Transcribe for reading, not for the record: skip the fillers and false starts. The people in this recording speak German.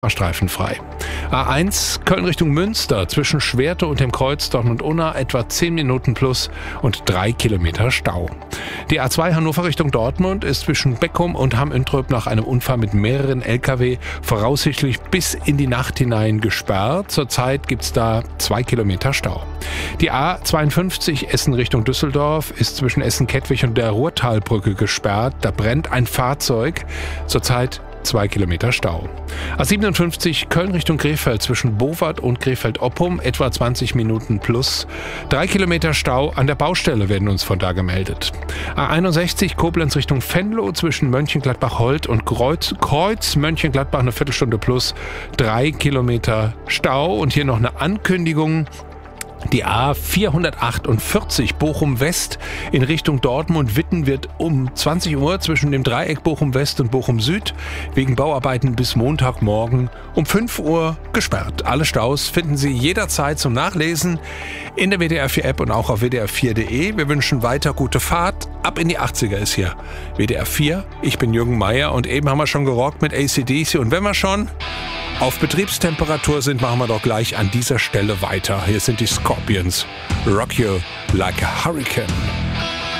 streifenfrei. A1 Köln Richtung Münster zwischen Schwerte und dem Kreuz Dortmund-Unna etwa 10 Minuten plus und 3 Kilometer Stau. Die A2 Hannover Richtung Dortmund ist zwischen Beckum und Hamm-Üntrop nach einem Unfall mit mehreren Lkw voraussichtlich bis in die Nacht hinein gesperrt. Zurzeit gibt es da 2 Kilometer Stau. Die A52 Essen Richtung Düsseldorf ist zwischen Essen-Kettwig und der Ruhrtalbrücke gesperrt. Da brennt ein Fahrzeug. Zurzeit 2 Kilometer Stau. A57 Köln Richtung Krefeld zwischen Bowart und Krefeld-Oppum etwa 20 Minuten plus. 3 Kilometer Stau an der Baustelle werden uns von da gemeldet. A61 Koblenz Richtung Venlo zwischen Mönchengladbach-Holt und Kreuz Mönchengladbach eine Viertelstunde plus. 3 Kilometer Stau und hier noch eine Ankündigung. Die A448 Bochum-West in Richtung Dortmund-Witten wird um 20 Uhr zwischen dem Dreieck Bochum-West und Bochum-Süd wegen Bauarbeiten bis Montagmorgen um 5 Uhr gesperrt. Alle Staus finden Sie jederzeit zum Nachlesen in der WDR4-App und auch auf WDR4.de. Wir wünschen weiter gute Fahrt. Ab in die 80er ist hier WDR 4. Ich bin Jürgen Meier und eben haben wir schon gerockt mit AC/DC. Und wenn wir schon auf Betriebstemperatur sind, machen wir doch gleich an dieser Stelle weiter. Hier sind die Scorpions. Rock You Like a Hurricane.